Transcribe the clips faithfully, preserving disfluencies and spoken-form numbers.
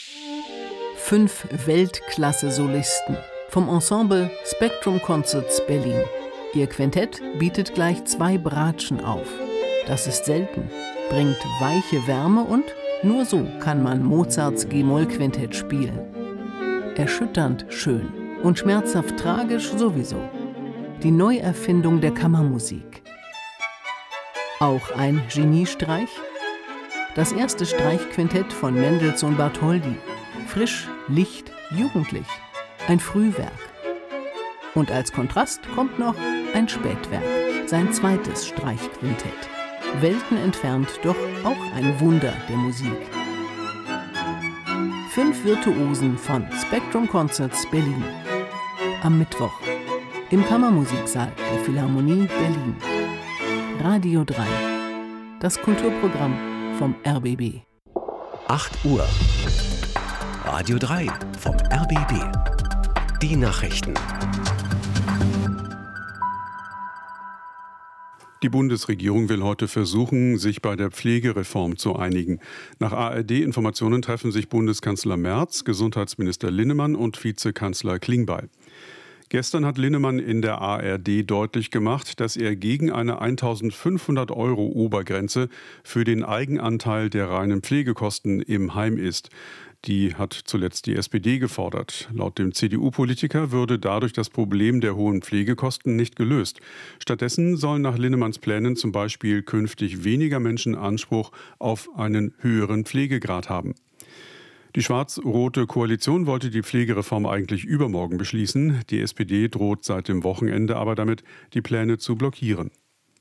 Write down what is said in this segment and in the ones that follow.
Fünf Weltklasse-Solisten vom Ensemble Spectrum Concerts Berlin. Ihr Quintett bietet gleich zwei Bratschen auf. Das ist selten, bringt weiche Wärme und nur so kann man Mozarts G-Moll-Quintett spielen. Erschütternd schön und schmerzhaft tragisch sowieso. Die Neuerfindung der Kammermusik. Auch ein Geniestreich? Das erste Streichquintett von Mendelssohn Bartholdy. Frisch, licht, jugendlich. Ein Frühwerk. Und als Kontrast kommt noch ein Spätwerk, sein zweites Streichquintett. Welten entfernt, doch auch ein Wunder der Musik. Fünf Virtuosen von Spectrum Concerts Berlin. Am Mittwoch im Kammermusiksaal der Philharmonie Berlin. Radio drei. Das Kulturprogramm vom R B B. acht Uhr. Radio drei vom R B B. Die Nachrichten. Die Bundesregierung will heute versuchen, sich bei der Pflegereform zu einigen. Nach A R D-Informationen treffen sich Bundeskanzler Merz, Gesundheitsminister Linnemann und Vizekanzler Klingbeil. Gestern hat Linnemann in der A R D deutlich gemacht, dass er gegen eine eintausendfünfhundert Euro Obergrenze für den Eigenanteil der reinen Pflegekosten im Heim ist. Die hat zuletzt die S P D gefordert. Laut dem C D U-Politiker würde dadurch das Problem der hohen Pflegekosten nicht gelöst. Stattdessen sollen nach Linnemanns Plänen zum Beispiel künftig weniger Menschen Anspruch auf einen höheren Pflegegrad haben. Die schwarz-rote Koalition wollte die Pflegereform eigentlich übermorgen beschließen. Die S P D droht seit dem Wochenende aber damit, die Pläne zu blockieren.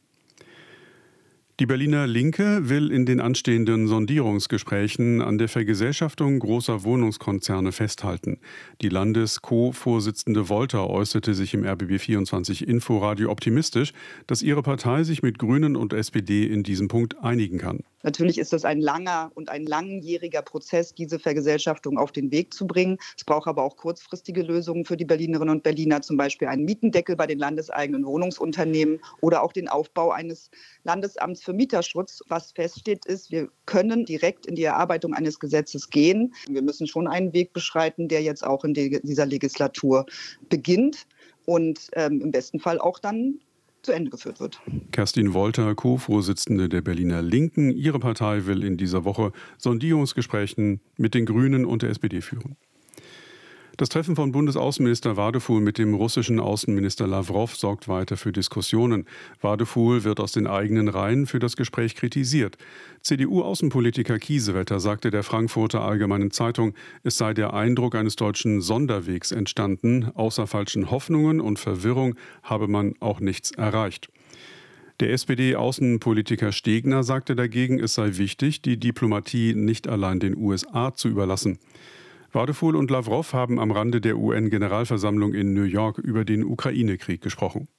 Die Berliner Linke will in den anstehenden Sondierungsgesprächen an der Vergesellschaftung großer Wohnungskonzerne festhalten. Die Landes-Co-Vorsitzende Wolter äußerte sich im R B B vierundzwanzig Inforadio optimistisch, dass ihre Partei sich mit Grünen und S P D in diesem Punkt einigen kann. Natürlich ist das ein langer und ein langjähriger Prozess, diese Vergesellschaftung auf den Weg zu bringen. Es braucht aber auch kurzfristige Lösungen für die Berlinerinnen und Berliner, zum Beispiel einen Mietendeckel bei den landeseigenen Wohnungsunternehmen oder auch den Aufbau eines Landesamts für Mieterschutz. Was feststeht ist, wir können direkt in die Erarbeitung eines Gesetzes gehen. Wir müssen schon einen Weg beschreiten, der jetzt auch in dieser Legislatur beginnt und ähm, im besten Fall auch dann zu Ende geführt wird. Kerstin Wolter, Co-Vorsitzende der Berliner Linken. Ihre Partei will in dieser Woche Sondierungsgespräche mit den Grünen und der S P D führen. Das Treffen von Bundesaußenminister Wadefuhl mit dem russischen Außenminister Lawrow sorgt weiter für Diskussionen. Wadefuhl wird aus den eigenen Reihen für das Gespräch kritisiert. C D U-Außenpolitiker Kiesewetter sagte der Frankfurter Allgemeinen Zeitung, es sei der Eindruck eines deutschen Sonderwegs entstanden. Außer falschen Hoffnungen und Verwirrung habe man auch nichts erreicht. Der S P D-Außenpolitiker Stegner sagte dagegen, es sei wichtig, die Diplomatie nicht allein den U S A zu überlassen. Wadefuhl und Lawrow haben am Rande der U N-Generalversammlung in New York über den Ukraine-Krieg gesprochen.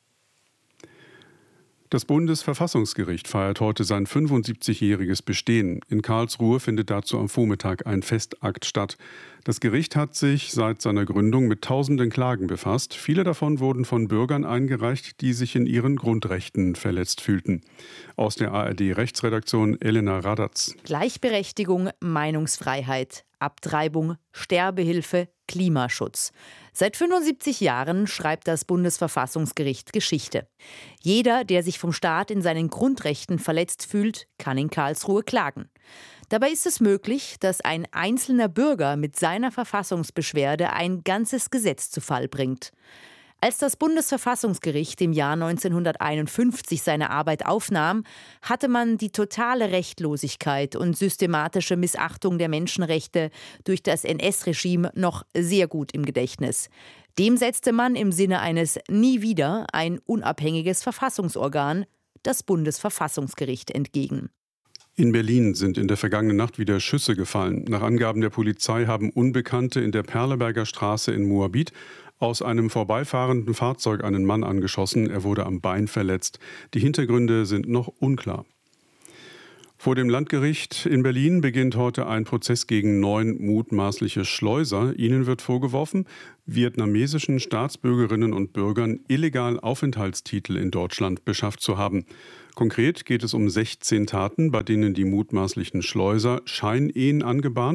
Das Bundesverfassungsgericht feiert heute sein fünfundsiebzigjähriges Bestehen. In Karlsruhe findet dazu am Vormittag ein Festakt statt. Das Gericht hat sich seit seiner Gründung mit tausenden Klagen befasst. Viele davon wurden von Bürgern eingereicht, die sich in ihren Grundrechten verletzt fühlten. Aus der A R D-Rechtsredaktion Elena Radatz. Gleichberechtigung, Meinungsfreiheit, Abtreibung, Sterbehilfe, Klimaschutz. Seit fünfundsiebzig Jahren schreibt das Bundesverfassungsgericht Geschichte. Jeder, der sich vom Staat in seinen Grundrechten verletzt fühlt, kann in Karlsruhe klagen. Dabei ist es möglich, dass ein einzelner Bürger mit seiner Verfassungsbeschwerde ein ganzes Gesetz zu Fall bringt. Als das Bundesverfassungsgericht im Jahr neunzehnhunderteinundfünfzig seine Arbeit aufnahm, hatte man die totale Rechtlosigkeit und systematische Missachtung der Menschenrechte durch das N S-Regime noch sehr gut im Gedächtnis. Dem setzte man im Sinne eines nie wieder ein unabhängiges Verfassungsorgan, das Bundesverfassungsgericht, entgegen. In Berlin sind in der vergangenen Nacht wieder Schüsse gefallen. Nach Angaben der Polizei haben Unbekannte in der Perleberger Straße in Moabit aus einem vorbeifahrenden Fahrzeug einen Mann angeschossen. Er wurde am Bein verletzt. Die Hintergründe sind noch unklar. Vor dem Landgericht in Berlin beginnt heute ein Prozess gegen neun mutmaßliche Schleuser. Ihnen wird vorgeworfen, vietnamesischen Staatsbürgerinnen und Bürgern illegal Aufenthaltstitel in Deutschland beschafft zu haben. Konkret geht es um sechzehn Taten, bei denen die mutmaßlichen Schleuser Scheinehen angebahnt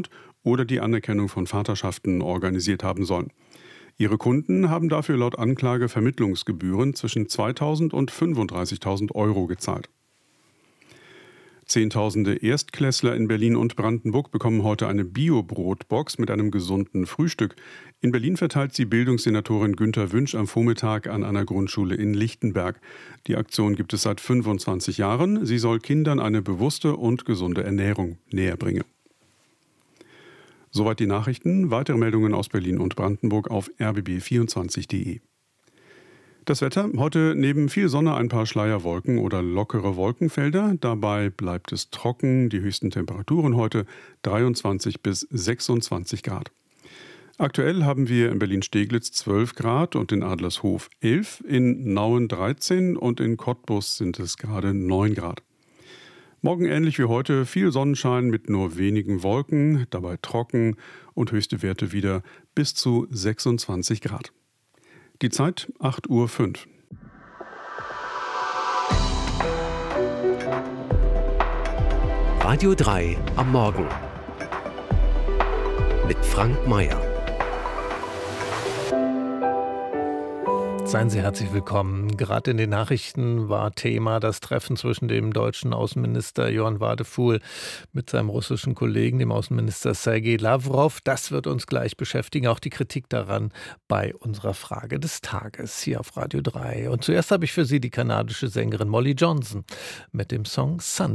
oder die Anerkennung von Vaterschaften organisiert haben sollen. Ihre Kunden haben dafür laut Anklage Vermittlungsgebühren zwischen zweitausend und fünfunddreißigtausend Euro gezahlt. Zehntausende Erstklässler in Berlin und Brandenburg bekommen heute eine Bio-Brotbox mit einem gesunden Frühstück. In Berlin verteilt sie Bildungssenatorin Günter Wünsch am Vormittag an einer Grundschule in Lichtenberg. Die Aktion gibt es seit fünfundzwanzig Jahren. Sie soll Kindern eine bewusste und gesunde Ernährung näherbringen. Soweit die Nachrichten. Weitere Meldungen aus Berlin und Brandenburg auf r b b vierundzwanzig punkt de. Das Wetter, heute neben viel Sonne ein paar Schleierwolken oder lockere Wolkenfelder. Dabei bleibt es trocken, die höchsten Temperaturen heute dreiundzwanzig bis sechsundzwanzig Grad. Aktuell haben wir in Berlin-Steglitz zwölf Grad und in Adlershof elf, in Nauen dreizehn und in Cottbus sind es gerade neun Grad. Morgen ähnlich wie heute viel Sonnenschein mit nur wenigen Wolken, dabei trocken und höchste Werte wieder bis zu sechsundzwanzig Grad. Die Zeit acht Uhr fünf. Radio drei am Morgen mit Frank Mayer. Seien Sie herzlich willkommen. Gerade in den Nachrichten war Thema das Treffen zwischen dem deutschen Außenminister Johann Wadefuhl mit seinem russischen Kollegen, dem Außenminister Sergei Lavrov. Das wird uns gleich beschäftigen, auch die Kritik daran bei unserer Frage des Tages hier auf Radio drei. Und zuerst habe ich für Sie die kanadische Sängerin Molly Johnson mit dem Song Sunday.